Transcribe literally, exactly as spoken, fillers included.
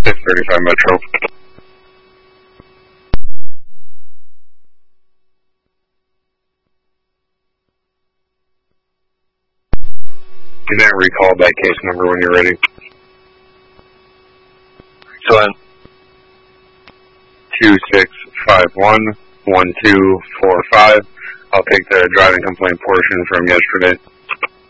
six thirty-five Metro. Can I recall that case number when you're ready? Excellent. two six five one, one two four five. I'll take the driving complaint portion from yesterday.